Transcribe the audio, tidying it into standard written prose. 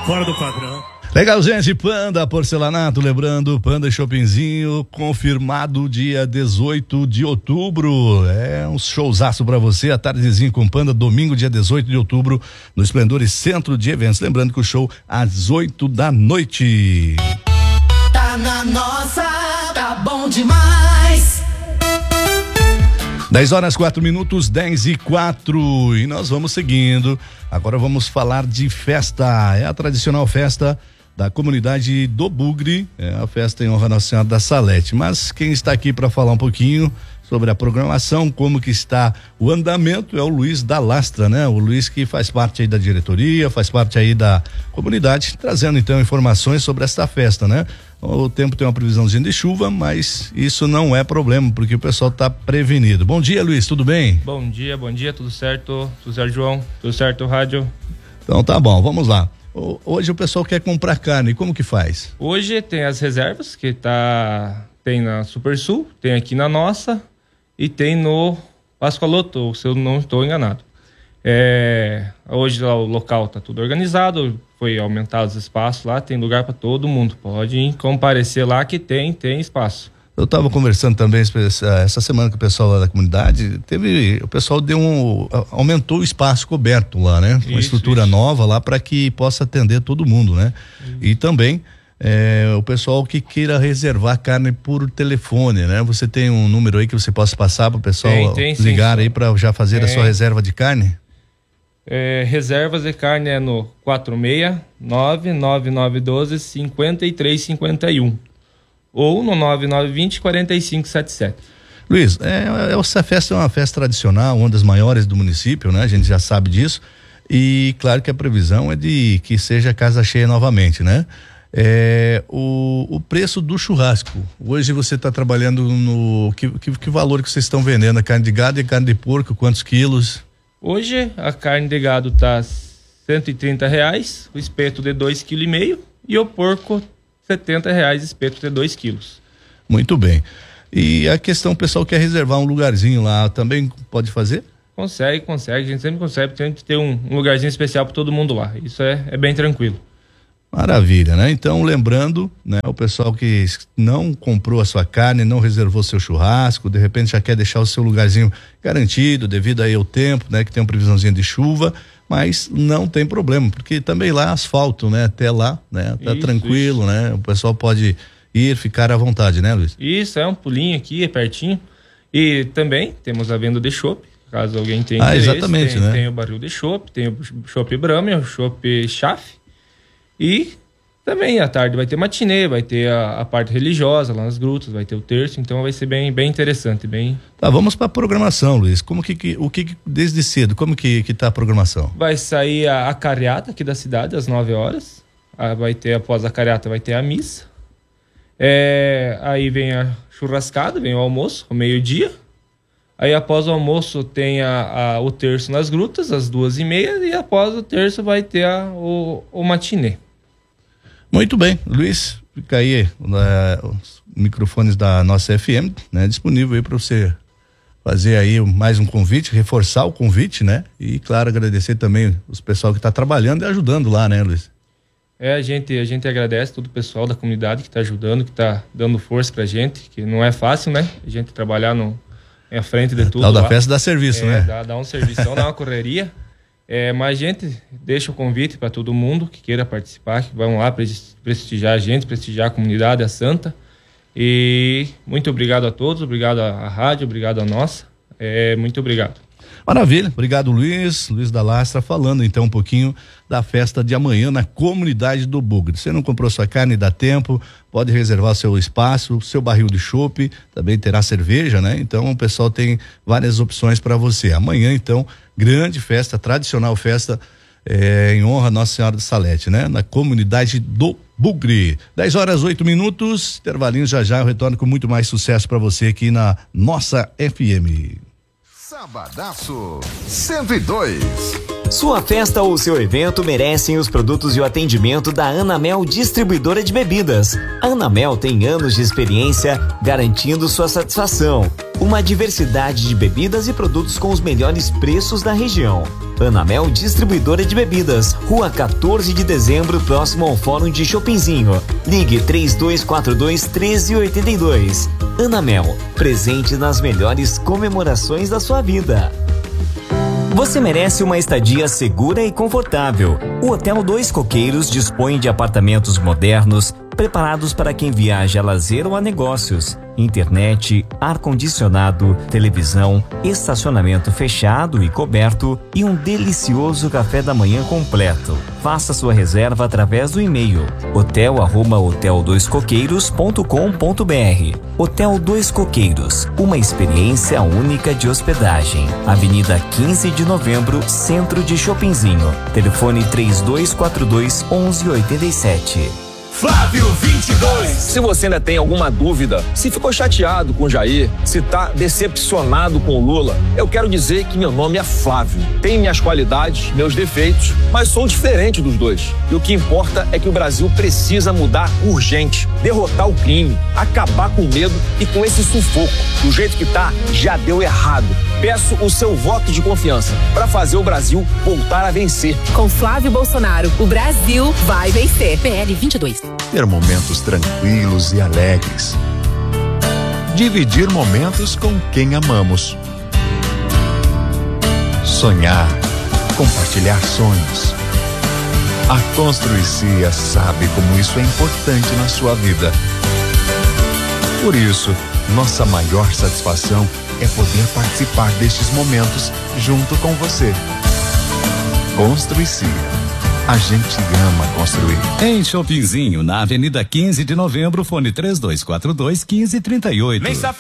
Fora do padrão. Legal, gente. Panda Porcelanato, lembrando, Panda Shoppingzinho, confirmado dia 18 de outubro. É um showzaço pra você, a tardezinho com Panda, domingo, dia 18 de outubro, no Esplendores Centro de Eventos. Lembrando que o show às 8 da noite. Tá na nossa, tá bom demais. 10h04, 10h04, e nós vamos seguindo. Agora vamos falar de festa. É a tradicional festa da comunidade do Bugre, é a festa em honra a Nossa Senhora da Salete. Mas quem está aqui para falar um pouquinho sobre a programação, como que está o andamento, é o Luiz da Lastra, né? O Luiz que faz parte aí da diretoria, faz parte aí da comunidade, trazendo então informações sobre esta festa, né? O tempo tem uma previsãozinha de chuva, mas isso não é problema, porque o pessoal está prevenido. Bom dia, Luiz, tudo bem? Bom dia, tudo certo, João, tudo certo, rádio? Então tá bom, vamos lá. Hoje o pessoal quer comprar carne, como que faz? Hoje tem as reservas que tem na Super Sul, tem aqui na nossa e tem no Pascoaloto, se eu não estou enganado. Hoje lá, o local tá tudo organizado, foi aumentado os espaços lá, tem lugar para todo mundo, pode comparecer lá que tem espaço. Eu estava conversando também essa semana com o pessoal lá da comunidade, o pessoal aumentou o espaço coberto lá, né? Uma estrutura nova lá para que possa atender todo mundo, né? E também o pessoal que queira reservar carne por telefone, né? Você tem um número aí que você possa passar para o pessoal ligar aí para já fazer a sua reserva de carne? Reservas de carne é no 469-9912-5351 ou no 9920-4577. Luiz, essa festa é uma festa tradicional, uma das maiores do município, né? A gente já sabe disso, e claro que a previsão é de que seja casa cheia novamente, né? O preço do churrasco, hoje você está trabalhando no que valor que vocês estão vendendo? A carne de gado e a carne de porco, quantos quilos? Hoje a carne de gado tá R$130, o espeto de 2,5 kg e o porco R$70, espeto de 2 quilos. Muito bem. E a questão, o pessoal quer reservar um lugarzinho lá, também pode fazer? Consegue, a gente sempre consegue, tem que ter um lugarzinho especial para todo mundo lá, isso é bem tranquilo. Maravilha, né? Então, lembrando, né? O pessoal que não comprou a sua carne, não reservou seu churrasco, de repente já quer deixar o seu lugarzinho garantido devido aí ao tempo, né? Que tem uma previsãozinha de chuva, mas não tem problema, porque também lá asfalto, né? Até lá, né? Tá tranquilo, né? O pessoal pode ir, ficar à vontade, né, Luiz? Isso, é um pulinho aqui, é pertinho. E também temos a venda de chopp, caso alguém tenha interesse. Exatamente, né? Tem o barril de chopp, tem o chopp Brahma, o chopp Chaff. E também à tarde vai ter matinê, vai ter a parte religiosa lá nas grutas, vai ter o terço, então vai ser bem interessante, bem. Tá, vamos para a programação, Luiz. O que desde cedo, como que tá a programação? Vai sair a carreata aqui da cidade às 9h. Vai ter, após a carreata, vai ter a missa. Aí vem a churrascada, vem o almoço, ao meio-dia. Aí após o almoço tem o terço nas grutas, às 2h30, e após o terço vai ter o matinê. Muito bem, Luiz, fica aí os microfones da nossa FM, né, disponível aí para você fazer aí mais um convite, reforçar o convite, né? E claro, agradecer também os pessoal que está trabalhando e ajudando lá, né, Luiz? A gente agradece todo o pessoal da comunidade que está ajudando, que está dando força pra gente, que não é fácil, né? A gente trabalhar à frente de tudo. Tal da festa dá serviço, né? Dá um serviço, dá uma correria. Mas a gente deixa o convite para todo mundo que queira participar, que vão lá prestigiar a gente, prestigiar a comunidade, a Santa. E muito obrigado a todos, obrigado à rádio, obrigado a nossa. Muito obrigado. Maravilha, obrigado Luiz da Lastra, falando então um pouquinho da festa de amanhã na comunidade do Bugre. Você não comprou sua carne, dá tempo, pode reservar seu espaço, seu barril de chopp, também terá cerveja, né? Então o pessoal tem várias opções para você. Amanhã então, grande festa, tradicional festa em honra a Nossa Senhora da Salete, né? Na comunidade do Bugre. 10h08, intervalinho, já eu retorno com muito mais sucesso para você aqui na nossa FM. Sabadaço 102. Sua festa ou seu evento merecem os produtos e o atendimento da Anamel Distribuidora de Bebidas. A Anamel tem anos de experiência garantindo sua satisfação. Uma diversidade de bebidas e produtos com os melhores preços da região. Anamel Distribuidora de Bebidas, Rua 14 de Dezembro, próximo ao Fórum de Chopinzinho. Ligue 3242-1382. Anamel, presente nas melhores comemorações da sua vida. Você merece uma estadia segura e confortável. O Hotel Dois Coqueiros dispõe de apartamentos modernos, preparados para quem viaja a lazer ou a negócios. Internet, ar-condicionado, televisão, estacionamento fechado e coberto e um delicioso café da manhã completo. Faça sua reserva através do e-mail hotel@hoteldoiscoqueiros.com.br. Hotel Dois Coqueiros, uma experiência única de hospedagem. Avenida 15 de Novembro, Centro de Chopinzinho. Telefone 3242-1187. Flávio 22. Se você ainda tem alguma dúvida, se ficou chateado com o Jair, se tá decepcionado com o Lula, eu quero dizer que meu nome é Flávio. Tenho minhas qualidades, meus defeitos, mas sou diferente dos dois. E o que importa é que o Brasil precisa mudar urgente, derrotar o crime, acabar com o medo e com esse sufoco. Do jeito que tá, já deu errado. Peço o seu voto de confiança para fazer o Brasil voltar a vencer. Com Flávio Bolsonaro, o Brasil vai vencer. PL 22. Ter momentos tranquilos e alegres. Dividir momentos com quem amamos. Sonhar, compartilhar sonhos. A Construicia sabe como isso é importante na sua vida. Por isso, nossa maior satisfação é poder participar destes momentos junto com você. Construicia. A gente ama construir. Em Chopinzinho, na Avenida 15 de Novembro, fone 3242-1538.